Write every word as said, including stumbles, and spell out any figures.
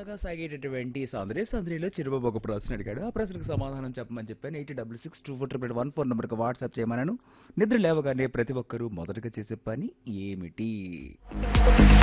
సరదాగా సాగేటటువంటి సందడి సందడిలో చిరుబాబు ఒక ప్రశ్న అడిగాడు. ఆ ప్రశ్నకు సమాధానం చెప్పమని చెప్పాను. Eight double six two four triple one four నెంబర్కి వాట్సాప్ చేయమన్నాను. నిద్ర లేవగానే ప్రతి ఒక్కరూ మొదటగా చేసే పని ఏమిటి?